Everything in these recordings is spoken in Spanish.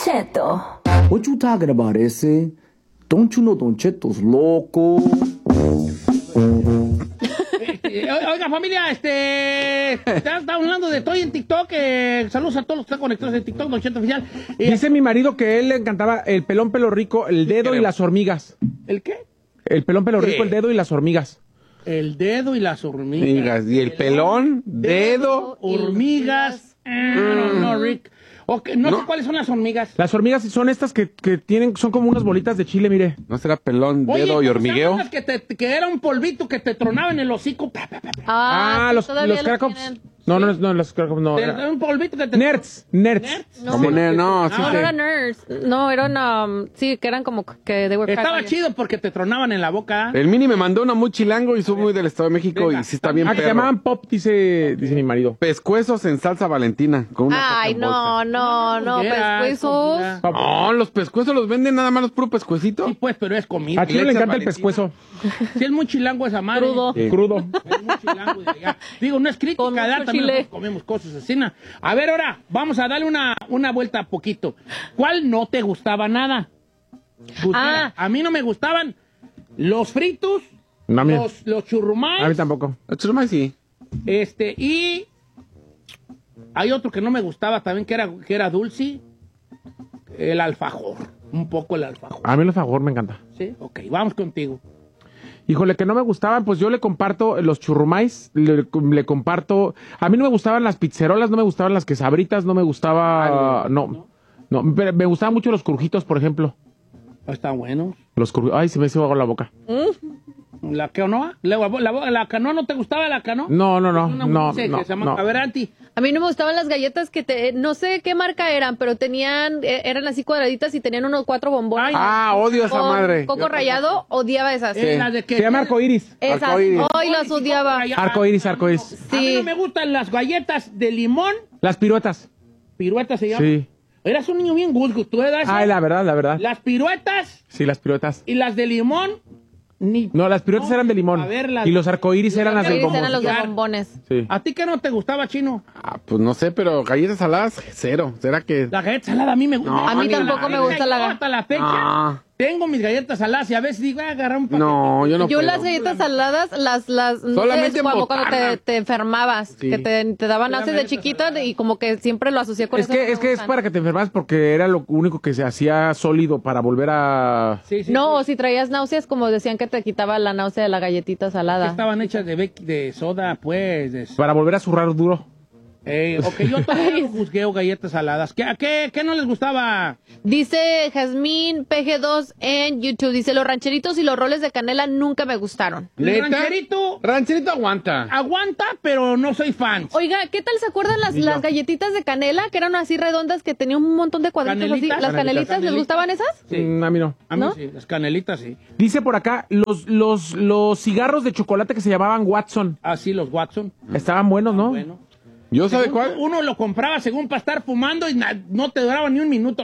Cheto. What you talking about, ese? Don't you know Don Cheto's loco? Oiga, familia, está hablando de estoy en TikTok. Saludos a todos los que están conectados en TikTok, Don Cheto Oficial. Dice mi marido que él le encantaba el pelón pelo rico, el dedo y las hormigas. ¿El qué? El pelón pelo rico, el dedo y las hormigas. El dedo y las hormigas. Y el pelón, dedo, hormigas. No, Rick. Okay, no sé cuáles son las hormigas. Las hormigas son estas que tienen, son como unas bolitas de chile, mire. ¿No será pelón, dedo y hormigueo? Oye, que era un polvito que te tronaba en el hocico. Los Crackpops. No, los Crackpops no. Era un polvito que te... Nerds. Como no, sí. No era nerds. No, eran, sí, que eran como que they were estaba chido porque te tronaban en la boca. El Mini me mandó una muy chilango y soy muy del Estado de México. Venga, y sí está bien perro. Que se llamaban pop, dice mi marido. Pescuezos en salsa valentina. Con una pescuezos. No, los pescuezos los venden nada más los puros pescuecitos. Sí, pues, pero es comida. A Chile le encanta el pescuezo. Sí, es muy chilango esa madre. Crudo. Es muy chilango. Digo, no es crítica, también comemos cosas así. A ver, ahora, vamos a darle una vuelta poquito. ¿Cuál no te gustaba nada? A mí no me gustaban los fritos, los churrumais. A mí tampoco. Los churrumais sí. Y hay otro que no me gustaba también, que era dulce. El alfajor. Un poco el alfajor. A mí el alfajor me encanta. Sí, ok, vamos contigo. Híjole, que no me gustaban, pues yo le comparto los churrumais, le comparto... A mí no me gustaban las pizzerolas, no me gustaban las quesabritas, no me gustaba... No, pero me gustaban mucho los crujitos, por ejemplo. Está bueno. Los crujitos... Ay, se me hizo agua la boca. ¿La canoa? ¿La canoa no te gustaba la canoa? No. A ver, Anti. A mí no me gustaban las galletas que no sé qué marca eran, pero eran así cuadraditas y tenían unos 4 bombones. Odio esa madre. Coco rallado, odiaba esas. Sí. Se llama arcoiris. Esas, hoy las odiaba. Arcoiris. Sí. A mí no me gustan las galletas de limón. Las piruetas. ¿Piruetas se llaman? Sí. Eras un niño bien guzgo, ¿tú eras? Ay, la verdad. Las piruetas. Sí, las piruetas. Y las de limón. No, las piruetas eran de limón. Y los arcoíris eran las de bombones. Eran los de bombones. Sí. ¿A ti qué no te gustaba, Chino? Pues no sé, pero galletas saladas, cero. ¿Será que...? La galleta salada a mí me gusta. No, a mí tampoco me gusta la hasta la fecha. Tengo mis galletas saladas y a veces digo, voy a agarrar un paquete. No, yo no puedo. Las galletas saladas, solamente cuando te enfermabas, sí. Que te daban náuseas de chiquita y como que siempre lo asocié con eso. Es que es para que te enfermas porque era lo único que se hacía sólido para volver a... Sí, o si traías náuseas, como decían que te quitaba la náusea de la galletita salada. Estaban hechas de soda, pues. Para volver a zurrar duro. Yo todavía busqué galletas saladas. ¿Qué no les gustaba? Dice Jazmín PG2 en YouTube. Dice, los rancheritos y los roles de canela nunca me gustaron. El rancherito aguanta. Aguanta, pero no soy fan. Oiga, ¿qué tal se acuerdan las galletitas de canela? Que eran así redondas, que tenían un montón de cuadritos así. ¿Las canelitas les gustaban esas? Sí. A mí no. A mí sí, las canelitas sí. Dice por acá, los cigarros de chocolate que se llamaban Watson. Ah, sí, los Watson. Estaban buenos, ¿no? Bueno. ¿Yo sabe cuál? Uno lo compraba según para estar fumando y no te duraba ni un minuto.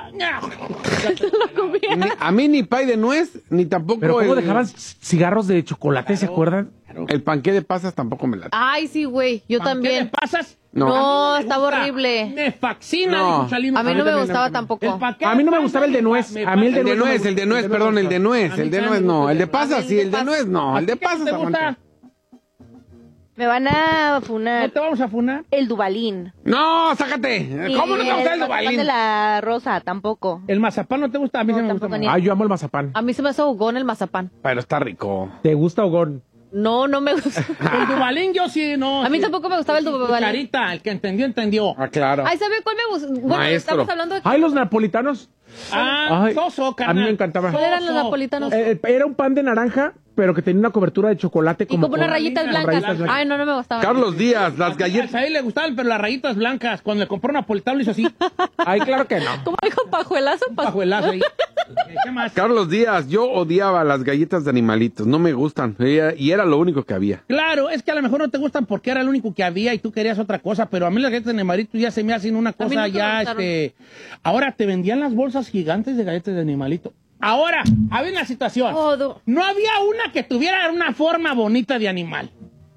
A mí ni pay de nuez, ni tampoco... ¿Pero cómo dejaban cigarros de chocolate, se acuerdan? El panqué de pasas tampoco me late. Ay, sí, güey, yo también. ¿Panqué de pasas? No, estaba horrible. Me fascina. No. A mí no me gustaba tampoco. A mí no me gustaba el de nuez. A mí el de nuez, el de nuez no. El de pasas sí, el de nuez no. El de pasas aguanta. Me van a funar. ¿No te vamos a funar? El Dubalín. No, sácate. ¿Cómo no te gusta el Dubalín? De la rosa, tampoco. ¿El mazapán no te gusta? A mí sí me gusta. Ay, yo amo el mazapán. A mí se me hace hogón el mazapán. Pero está rico. ¿Te gusta hogón? No me gusta. El Dubalín yo sí, no. A mí tampoco me gustaba el Dubalín. Carita, el que entendió. Ah, claro. Ay, ¿sabe cuál me gusta? Bueno, Maestro. estamos hablando de... Ay, los napolitanos. Soso, carnal. A mí me encantaba. ¿Cuáles eran los napolitanos? Era un pan de naranja, pero que tenía una cobertura de chocolate y como unas rayitas blancas. Ay, no me gustaba. Carlos Díaz, las galletas. A él le gustaban, pero las rayitas blancas. Cuando le compró un napolitano le hizo así. Ay, claro que no. ¿Cómo dijo pajuelazo? Pajuelazo ahí. ¿Qué más? Carlos Díaz, yo odiaba las galletas de animalitos. No me gustan. Y era lo único que había. Claro, es que a lo mejor no te gustan porque era lo único que había y tú querías otra cosa. Pero a mí las galletas de animalitos ya se me hacen una cosa ya, Ahora te vendían las bolsas gigantes de galletas de animalito. Ahora, había una situación. No había una que tuviera una forma bonita de animal.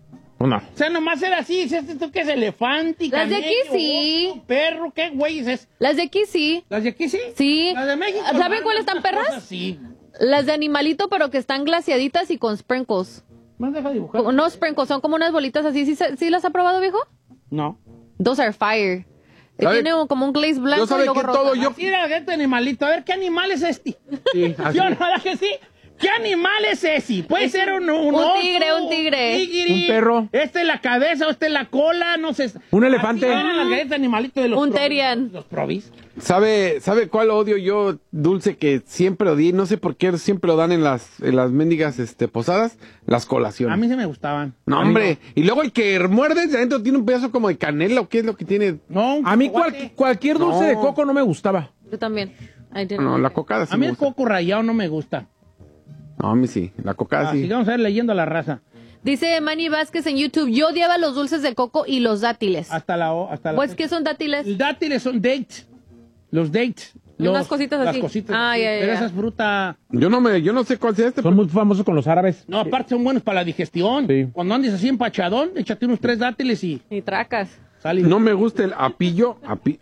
No. O sea, nomás era así, ¿esto qué es? Elefante, Las de aquí sí. oso, perro, ¿qué güey es? Las de aquí sí. ¿Las de aquí sí? Sí. Las de México. ¿Saben cuáles están perras? Sí. Las de animalito, pero que están glaciaditas y con sprinkles. ¿Más deja dibujar? No sprinkles, son como unas bolitas así. ¿Sí las ha probado, viejo? No. Those are fire. ¿Sabe? Tiene como un glaze blanco Yo sabe y luego que rosa. todo yo... Así era este animalito. A ver, ¿qué animal es este? Sí, así. Yo no, ¿verdad que sí? ¿Qué animal es ese? Puede ser un oso, tigre, un tigre. tigre, Un perro. Este es la cabeza, este es la cola, no sé. Un elefante. Así eran las galletas de animalito de los Un Provis, Terian. Los Provis. ¿Sabe cuál odio yo, dulce, que siempre odié? No sé por qué siempre lo dan en las mendigas posadas, las colaciones. A mí se me gustaban. No, hombre. Y luego el que muerde de adentro tiene un pedazo como de canela, ¿o qué es lo que tiene? No, un A mí cacahuate. cualquier dulce No. de coco no me gustaba. Yo también. No, la cocada sí A mí me el gusta. coco rallado no me gusta. No, a mí sí, la cocada sí. Sigamos a ver leyendo a la raza. Dice Manny Vázquez en YouTube, yo odiaba los dulces de coco y los dátiles. Hasta la Pues, ¿qué son dátiles? Los dátiles son dates. Los dates. Unas cositas las así. cositas Ah, así. ya. Pero esa es fruta. Yo no sé cuál sea este. Son muy famosos con los árabes. No, aparte son buenos para la digestión. Sí. Cuando andes así empachadón, échate unos 3 dátiles y Y tracas. sale. No me gusta el apillo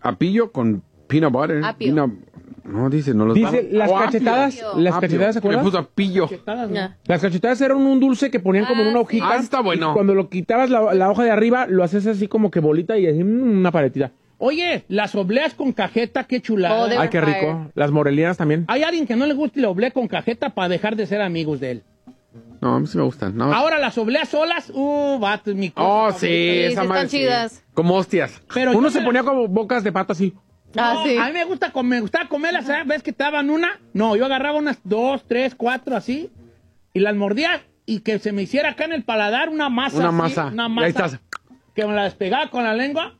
con peanut butter. Apio. No, dice, no los Dice, dan. las Oh, cachetadas, apio. las Apio. cachetadas, ¿se Le acuerdan? puso apillo. Chetadas, ¿no? Ya. Las cachetadas eran un dulce que ponían como en una Ah, hojita. sí. Ah, está bueno. Y cuando lo quitabas la hoja de arriba, lo haces así como que bolita y así una paletita. Oye, las obleas con cajeta, qué chulada. Oh, de- Ay, qué Fire. rico. Las morelianas también. Hay alguien que no le gusta la oblea con cajeta para dejar de ser amigos de él. No, a mí sí me gustan. No. Ahora las obleas solas, vato, es mi cosa Oh, favorita. sí, Sí, esa sí madre. están sí. chidas. Como hostias. Pero Uno yo se me ponía como bocas de pato así. Ah, sí. A mí me gustaba comerlas, ¿sabes? ¿Ves que te daban una? No, yo agarraba unas 2, 3, 4 así y las mordía y que se me hiciera acá en el paladar una masa. Una así, masa. Una Y masa. ahí estás. Que me la despegaba con la lengua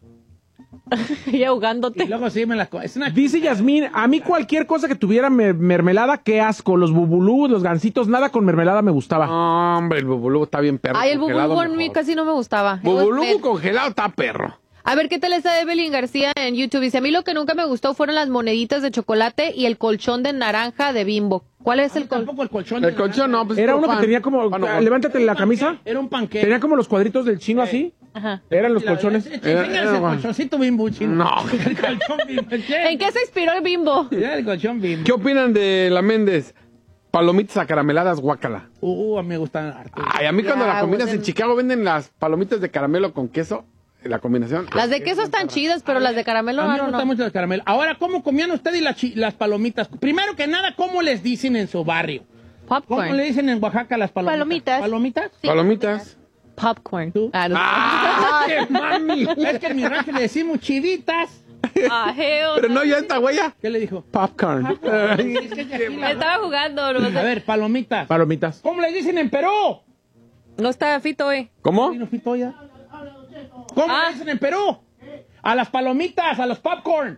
Y ahogándote. y luego sí me la... Es una... Dice Yasmín, a mí cualquier cosa que tuviera mermelada, qué asco. Los bubulú, los gansitos, nada con mermelada me gustaba. No, hombre, el bubulubu está bien perro. Ay, el congelado bubulubu a mí mejor. casi no me gustaba. Bubulubu congelado está perro. A ver, ¿qué tal está Evelyn García en YouTube? Dice, a mí lo que nunca me gustó fueron las moneditas de chocolate y el colchón de naranja de Bimbo. ¿Cuál es el colchón? Tampoco el colchón. El colchón no, pues Era es uno que pan. tenía como... Pan, no. Levántate la camisa. Era un panqueque. Tenía como los cuadritos del chino así. Ajá. Eran los colchones. Enséñales el colchoncito Bimbo, chino. No. El colchón Bimbo. ¿En qué se inspiró el Bimbo? Era el colchón Bimbo. ¿Qué opinan de la Méndez? Palomitas acarameladas, guácala. A mí me gustan harto. Ay, a mí cuando Ya, la combinas pues, en Chicago venden las palomitas de caramelo con queso, la combinación. Las de queso están chidas, pero las de caramelo A mí me no. gusta mucho el caramelo. Ahora, ¿cómo comían ustedes las palomitas? Primero que nada, ¿cómo les dicen en su barrio? ¿Cómo Popcorn. le dicen en Oaxaca las palomitas? Palomitas. ¿Palomitas? Palomitas. Popcorn. ¿Tú? Ah, no. ¡Ay, mami! Es que en mi rancho le decimos chivitas. Ah, hell Pero no. no, ya esta huella. ¿Qué le dijo? Popcorn. Es que es de aquí la- Estaba jugando. No, A ver, palomitas. Palomitas. ¿Cómo le dicen en Perú? no está fito, ¿Cómo? ¿Vino Fito ya? ¿Cómo Ah. le dicen en Perú? A las palomitas, a los popcorn.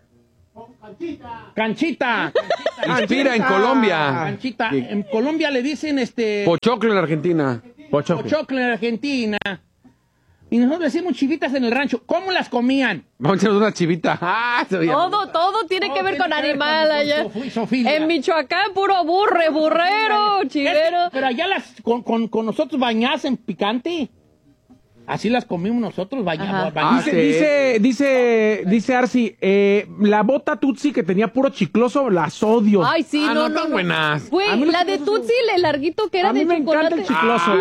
Canchita. Inspira en Colombia. Canchita. En Colombia le dicen Pochoclo en Argentina. pochoclo en Argentina. Y nosotros decimos chivitas en el rancho. ¿Cómo las comían? Vamos a echarnos una chivita. ¡Ah! Se veía. Todo tiene que ver con animal allá. Sofía. En Michoacán, puro burrero, chivero. Pero allá con nosotros bañadas en picante. Así las comimos nosotros, Ajá. bañadas. sí. Dice Arci, la bota Tutsi que tenía puro chicloso, las odio. Ay, sí, Ah, no, no, tan buenas. Güey, A mí los la de chiclosos Tutsi, el larguito que era A mí de me chocolate. encanta el chicloso.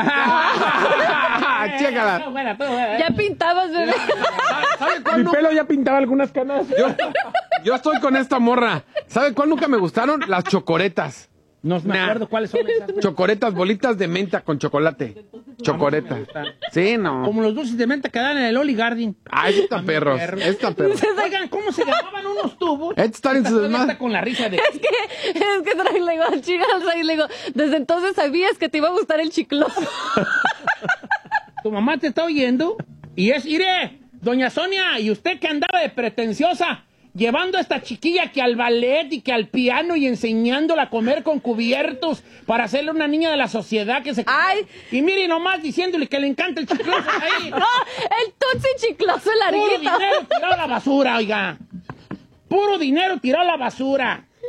Chécala. Todo buena, todo buena. Ya pintabas, bebé. ¿Sabe cuál Mi no- pelo ya pintaba algunas canas. Yo estoy con esta morra. ¿Sabe cuál nunca me gustaron? Las chocoretas. No me Nah. acuerdo cuáles son esas. güey. Chocoretas, bolitas de menta con chocolate. Chocoretas. Sí, no. Como los dulces de menta que dan en el Oli Garden. Ah, estos perros. Estos perros. Oigan, ¿cómo se llamaban unos tubos? Estos están en su Todavía desmadre. está con la risa de... Es que trae, le digo, chica, le digo, desde entonces sabías que te iba a gustar el chicloso. Tu mamá te está oyendo y iré, doña Sonia, y usted que andaba de pretenciosa, llevando a esta chiquilla que al ballet y que al piano y enseñándola a comer con cubiertos para hacerle una niña de la sociedad que se... Ay. Y mire nomás diciéndole que le encanta el chicloso ahí. No, el Tutsi chicloso Puro larguito. dinero tirado a la basura, oiga. Puro dinero tirado a la basura.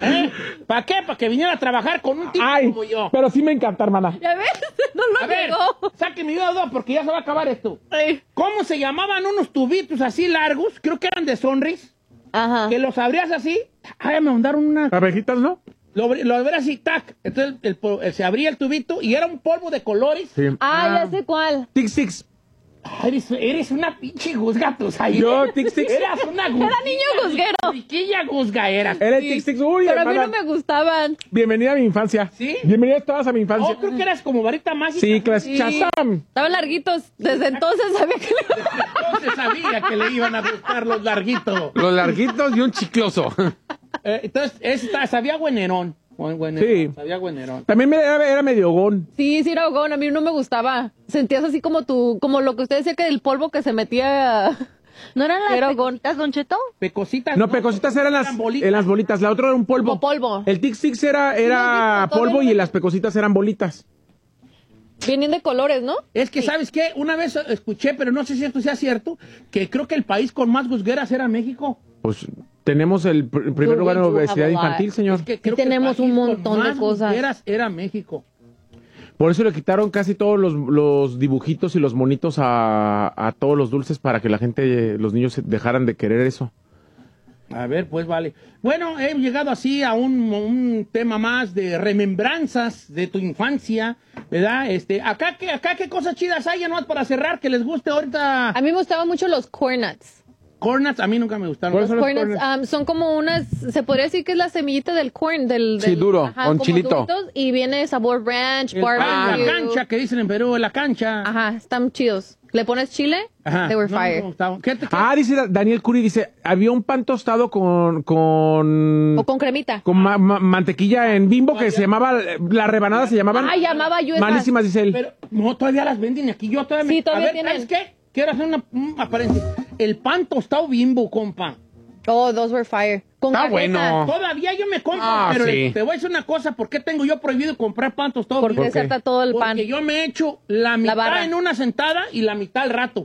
¿Para qué? Para que viniera a trabajar con un tipo Ay, como yo. pero sí me encanta, hermana. ¿Ya ves? No lo A ver, pegó. sáquenme yo dos porque ya se va a acabar esto. Ay. ¿Cómo se llamaban unos tubitos así largos? Creo que eran de Sonris. Ajá. Que los abrías así. Ay, me mandaron una... Abejitas, ¿no? Lo abrías así, tac. Entonces se abría el tubito y era un polvo de colores. Sí. Ah, ya sé cuál. Tic-Six. Ay, eres una pinche guzga, tú, ahí. Yo, Tic-Six. Eras una guzga. Era niño guzguero. Riquilla guzga eras. Era el Tic-Six. Uy, Pero a mí hermana. no me gustaban. Bienvenida a mi infancia. ¿Sí? Bienvenida todas a mi infancia. Oh, creo que eras como varita mágica. Sí, clase. Sí. Shazam. Estaban larguitos. Desde entonces sabía que Entonces sabía que le iban a gustar los larguitos. Los larguitos y un chicloso. Entonces, sabía güenerón. Sí. Sabía güenerón. También era medio gón. Sí, era hogón, a mí no me gustaba. Sentías así como lo que usted decía que el polvo que se metía. ¿No eran las Era pecositas, Don Cheto? Pecositas. No, pecositas eran en las bolitas. La otra era un polvo. Como polvo. El Tic-Six era Sí, polvo todavía y las pecositas eran bolitas. Vienen de colores, ¿no? Es que, ¿sabes qué? Una vez escuché, pero no sé si esto sea cierto, que creo que el país con más guzgueras era México. Pues tenemos el primer lugar en obesidad infantil, señor. Es que Sí creo que el tenemos país un con montón de más cosas. guzgueras era México. Por eso le quitaron casi todos los dibujitos y los monitos a todos los dulces para que la gente, los niños dejaran de querer eso. A ver, pues vale. Bueno, he llegado así a un tema más de remembranzas de tu infancia, ¿verdad? Acá qué cosas chidas hay, ya nomás para cerrar, que les guste ahorita. A mí me gustaban mucho los corn nuts. Corn nuts, a mí nunca me gustaron. ¿Cuáles son los Corn nuts, corn nuts? son como unas, se podría decir que es la semillita del corn, Sí, duro, con como chilito. duritos, y viene sabor ranch, La barbecue. cancha, que dicen en Perú, la cancha. Ajá, están chidos. ¿Le pones chile? Ajá. They were No, fire. no me gustaban. ¿Qué? Dice Daniel Curi, dice, había un pan tostado con O con cremita. mantequilla en Bimbo que se llamaba, las rebanadas se llamaban. Ah, llamaba yo esas. Malísimas, dice él. Pero no, todavía las venden aquí. Yo todavía Sí, todavía A ver, tienen. ¿sabes qué? Quiero hacer una apariencia. El pan tostado Bimbo, compa. Oh, those were fire. Con Está cajeta. bueno. Todavía yo me compro, Ah, pero sí. te voy a decir una cosa. ¿Por qué tengo yo prohibido comprar pan tostado Porque Bimbo? desata todo el pan. Porque yo me echo la mitad barra. en una sentada y la mitad al rato.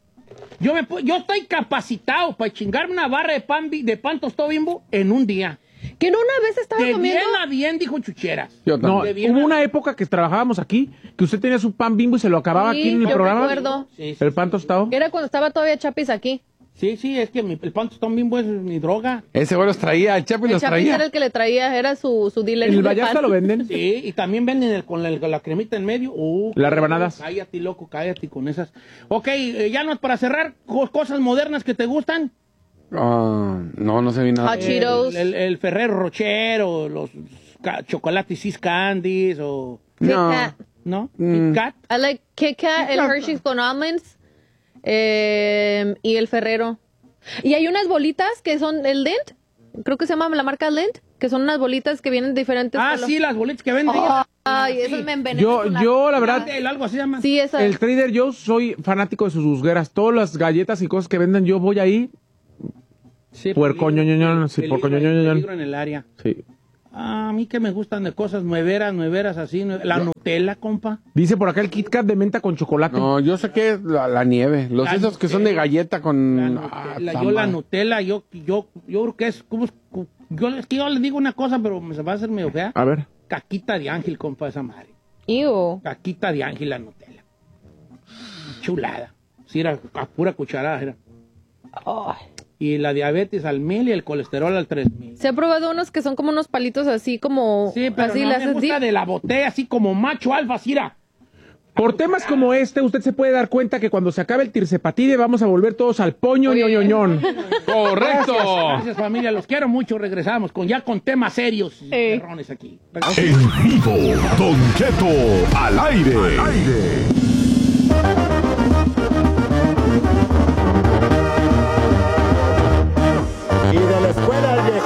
Yo estoy capacitado para chingarme una barra de pan tostado Bimbo en un día. Que no una vez estaba De comiendo. bien a bien, dijo Chucheras. Yo No, también. bien. hubo una época que trabajábamos aquí, que usted tenía su pan Bimbo y se lo acababa Sí, aquí en el yo programa. recuerdo. Sí, sí, El pan tostado. Era cuando estaba todavía Chapis aquí. sí, es que el pan tostado Bimbo es mi droga. Ese güey los traía, el Chapi El los Chapis traía. era el que le traía, era su dealer. En el de Vallarta pan. lo venden. Sí, y también venden con la cremita en medio. Las rebanadas. Cállate, loco, cállate con esas. Ok, ya no es para cerrar, cosas modernas que te gustan. No sé bien nada. Hot Cheetos. El Ferrero Rocher o los chocolates Sis Candies o... Kit No. Kat. ¿No? Kit Kat. I like Kit Kat, el Hershey's con almonds y el Ferrero. Y hay unas bolitas que son el Lindt, creo que se llama la marca Lindt, que son unas bolitas que vienen de diferentes colores. Sí, las bolitas que venden. Ay, Sí. esas me envenenan. Yo, la verdad, Algo así se llama. Sí, esas. el Trader Joe's soy fanático de sus guzgueras. Todas las galletas y cosas que venden, yo voy ahí. Sí, Puercoñoñoñón, sí, puercoñoñoñón. peligro en el área. Sí. A mí que me gustan de cosas nueveras así. La Nutella, compa. Dice por acá el Kit Kat de menta con chocolate. No, yo sé que es la nieve. Los La esos que son de Nutella. galleta con... La Nutella, yo creo que es... Es que yo le digo una cosa, pero me se va a hacer medio fea. A ver. Caquita de ángel, compa, esa madre. Ew. Caquita de ángel, la Nutella. Chulada. Sí, era a pura cucharada. Era. Y la diabetes al 1000 y el colesterol al 3000. Se ha probado unos que son como unos palitos así como... Sí, pero así, no le me haces gusta dip. de la botella, así como macho alfa, Cira. Por temas como este, usted se puede dar cuenta que cuando se acabe el tircepatide vamos a volver todos al poño ñoñoñón. ¡Correcto! Gracias, familia. Los quiero mucho. Regresamos con temas serios y perrones aquí. En vivo, Don Cheto al aire.